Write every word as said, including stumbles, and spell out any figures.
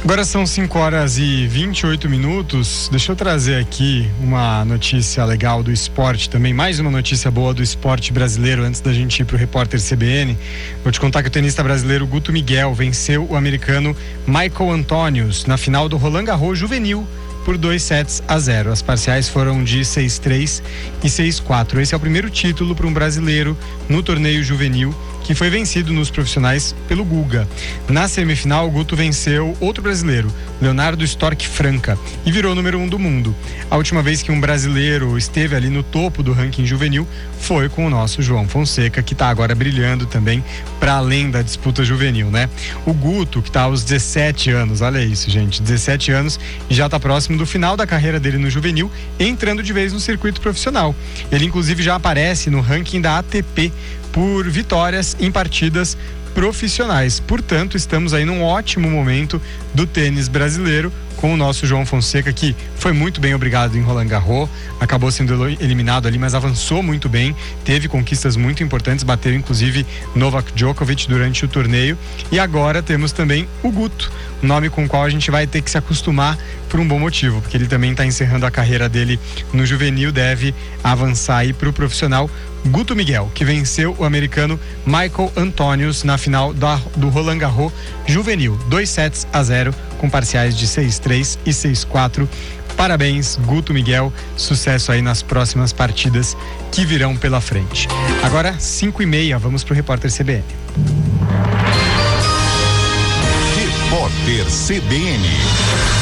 Agora são cinco horas e vinte e oito minutos. Deixa eu trazer aqui uma notícia legal do esporte também, mais uma notícia boa do esporte brasileiro antes da gente ir pro repórter C B N. Vou te contar que o tenista brasileiro Guto Miguel venceu o americano Michael Antonius na final do Roland Garros Juvenil por dois sets a zero. As parciais foram de seis a três e seis a quatro. Esse é o primeiro título para um brasileiro no torneio juvenil, que foi vencido nos profissionais pelo Guga. Na semifinal, o Guto venceu outro brasileiro, Leonardo Storck Franca, e virou número um do mundo. A última vez que um brasileiro esteve ali no topo do ranking juvenil foi com o nosso João Fonseca, que está agora brilhando também para além da disputa juvenil, né? O Guto, que está aos dezessete anos, olha isso, gente, dezessete anos, e já está próximo do final da carreira dele no juvenil, entrando de vez no circuito profissional. Ele inclusive já aparece no ranking da A T P por vitórias em partidas profissionais. Portanto, estamos aí num ótimo momento do tênis brasileiro, com o nosso João Fonseca, que foi muito bem obrigado em Roland Garros, acabou sendo eliminado ali, mas avançou muito bem, teve conquistas muito importantes, bateu inclusive Novak Djokovic durante o torneio, e agora temos também o Guto, nome com o qual a gente vai ter que se acostumar por um bom motivo, porque ele também está encerrando a carreira dele no juvenil, deve avançar aí para o profissional. Guto Miguel, que venceu o americano Michael Antonius na final da, do Roland Garros juvenil, dois sets a zero, com parciais de seis a três e seis a quatro. Parabéns, Guto Miguel, sucesso aí nas próximas partidas que virão pela frente. Agora, cinco e meia, vamos pro repórter C B N. Repórter C B N.